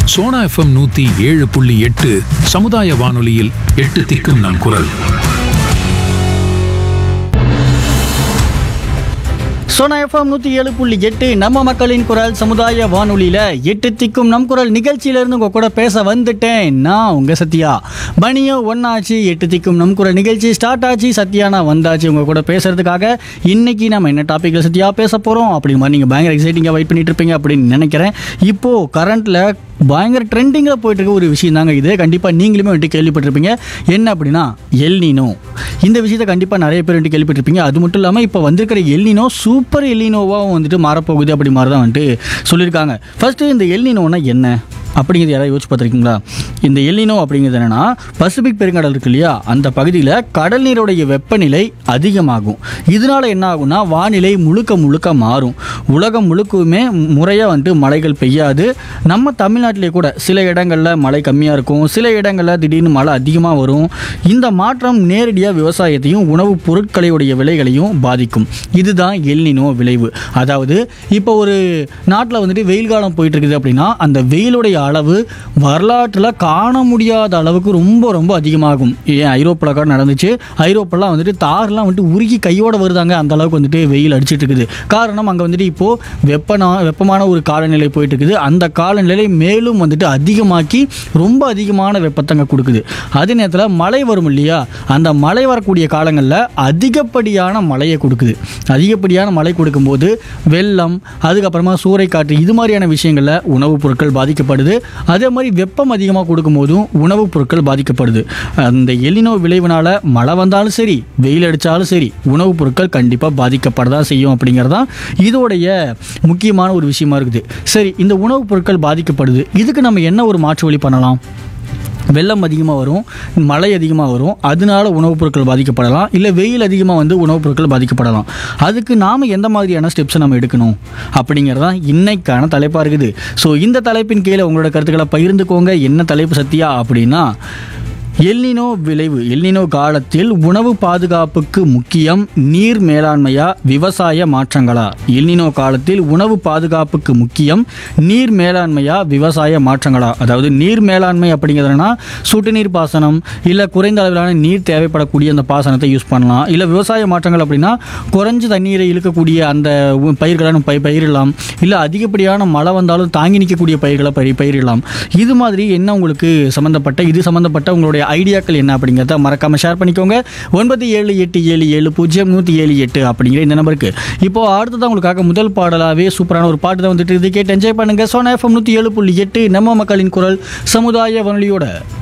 Sona FM 107.8 சமுதாய வானொலியில் 8 திக்கும் நம் குரல். சோனா எஃப்எம் 107.8 நம்ம மக்களின் குரல் சமுதாய வானொலியில் 8 திக்கும் நம் குரல் நிகழ்ச்சியிலேருந்து உங்கள் கூட பேச வந்துட்டேன். நான் உங்கள் சத்யா. மணியோ ஒன்றாச்சு, 8 திக்கும் நம் குரல் நிகழ்ச்சி ஸ்டார்ட் ஆச்சு. சத்யா நான் வந்தாச்சு உங்கள் கூட பேசுறதுக்காக. இன்னைக்கு நம்ம என்ன டாப்பிக்கில் சத்யா பேச போகிறோம் அப்படிங்கிற மாதிரி நீங்கள் பயங்கர எக்ஸைட்டிங்காக வெயிட் பண்ணிட்டு இருப்பீங்க அப்படின்னு நினைக்கிறேன். இப்போது கரண்ட்டில் பயங்கர ட்ரெண்டிங்கில் போயிட்டு இருக்க ஒரு விஷயம் தாங்க இது. கண்டிப்பாக நீங்களுமே வந்துட்டு கேள்விப்பட்டிருப்பீங்க. என்ன அப்படின்னா எல்னினோ. இந்த விஷயத்தை கண்டிப்பாக நிறைய பேர் வந்துட்டு கேள்விப்பட்டிருப்பீங்க. அது மட்டும் இல்லாமல் இப்போ வந்திருக்கிற எல்னினோ சூப்பர் எல்னினோவாக வந்துட்டு மாறப்போகுது அப்படி மாதிரி தான் வந்துட்டு சொல்லியிருக்காங்க. ஃபர்ஸ்ட்டு இந்த எல்னினோன்னா என்ன அப்படிங்கிறது யாராவது யோசிச்சு பார்த்துருக்கீங்களா? இந்த எல்னினோ அப்படிங்கிறது என்னென்னா, பசிபிக் பெருங்கடல் இருக்கு இல்லையா, அந்த பகுதியில் கடல் நீருடைய வெப்பநிலை அதிகமாகும். இதனால் என்ன ஆகும்னா வானிலை முழுக்க மாறும். உலகம் முழுக்கவுமே முறையாக வந்துட்டு மழைகள் பெய்யாது. நம்ம தமிழ்நாட்டிலே கூட சில இடங்களில் மழை கம்மியாக இருக்கும், சில இடங்களில் திடீர்னு மழை அதிகமாக வரும். இந்த மாற்றம் நேரடியாக விவசாயத்தையும் உணவுப் பொருட்களுடைய விலைகளையும் பாதிக்கும். இதுதான் எல்னினோ விளைவு. அதாவது இப்போ ஒரு நாட்டில் வந்துட்டு வெயில் காலம் போயிட்டு இருக்குது அப்படின்னா அந்த வெயிலுடைய அளவு வரலாற்றில் காண முடியாத அளவுக்கு ரொம்ப அதிகமாகும். ஏன் ஐரோப்பில் கூட நடந்துச்சு. ஐரோப்பெல்லாம் வந்துட்டு தார்லாம் வந்துட்டு உருகி கையோடு வருதாங்க, அந்த அளவுக்கு வந்துட்டு வெயில் அடிச்சிட்டு இருக்குது. காரணம் அங்கே வந்துட்டு இப்போது வெப்பமான ஒரு காலநிலை போயிட்டு இருக்குது. அந்த காலநிலை மேலும் வந்துட்டு அதிகமாக்கி ரொம்ப அதிகமான வெப்பத்தை அங்கே கொடுக்குது. அதே நேரத்தில் மழை வரும் இல்லையா, அந்த மழை வரக்கூடிய காலங்களில் அதிகப்படியான மழையை கொடுக்குது. அதிகப்படியான மழை கொடுக்கும்போது வெள்ளம், அதுக்கப்புறமா சூறைக்காற்று, இது மாதிரியான விஷயங்களில் உணவுப் பொருட்கள் பாதிக்கப்படுது. அதே மாதிரி வெப்பம் அதிகமாக கொடுக்கும்போதும் உணவுப் பொருட்கள் பாதிக்கப்படுது. அந்த எல்னினோ விளைவினால் மழை வந்தாலும் சரி, வெயில் அடித்தாலும் சரி, உணவுப் பொருட்கள் கண்டிப்பாக பாதிக்கப்படதான் செய்யும் அப்படிங்கிறதான் இதோடைய முக்கியமான ஒரு விஷயமா இருக்குது. சரி, இந்த உணவுப் பொருட்கள் பாதிக்கப்படுது, இதுக்கு நம்ம என்ன ஒரு மாற்று வழி பண்ணலாம்? வெள்ளம் அதிகமாக வரும், மழை அதிகமாக வரும், அதனால உணவுப் பொருட்கள் பாதிக்கப்படலாம். இல்லை வெயில் அதிகமாக வந்து உணவுப் பொருட்கள் பாதிக்கப்படலாம். அதுக்கு நாம் எந்த மாதிரியான ஸ்டெப்ஸை நம்ம எடுக்கணும் அப்படிங்கிறதான் இன்னைக்கான தலைப்பாக இருக்குது. ஸோ இந்த தலைப்பின் கீழே உங்களோட கருத்துக்களை பகிர்ந்துக்கோங்க. என்ன தலைப்பு சத்யா அப்படின்னா, எல்னினோ விளைவு. எல்னினோ காலத்தில் உணவு பாதுகாப்புக்கு முக்கியம், நீர் மேலாண்மையா விவசாய மாற்றங்களா? எல்னினோ காலத்தில் உணவு பாதுகாப்புக்கு முக்கியம், நீர் மேலாண்மையா விவசாய மாற்றங்களா? அதாவது நீர் மேலாண்மை அப்படிங்கிறதுனா சொட்டு நீர் பாசனம், இல்லை குறைந்த அளவிலான நீர் தேவைப்படக்கூடிய அந்த பாசனத்தை யூஸ் பண்ணலாம். இல்லை விவசாய மாற்றங்கள் அப்படின்னா குறைஞ்ச தண்ணீரை இழுக்கக்கூடிய அந்த பயிர்களை பயிரிடலாம். இல்லை அதிகப்படியான மழை வந்தாலும் தாங்கி நிற்கக்கூடிய பயிர்களை பயிரிடலாம். இது மாதிரி என்ன உங்களுக்கு சம்மந்தப்பட்ட உங்களுடைய ஐடியாக்கள் என்ன அப்படிங்கிறத மறக்காம ஷேர் பண்ணிக்கோங்க. 9787700178 அப்படிங்கிற இந்த நம்பருக்கு. இப்போ அடுத்ததான் உங்களுக்காக முதல் பாடலாவே சூப்பரான ஒரு பாட்டு தான் வந்துட்டு இது. கேட்டு என்ஜாய் பண்ணுங்க. சோனா எஃப்எம் 107.8 நம்ம மக்களின் குரல் சமுதாய வானொலியோட.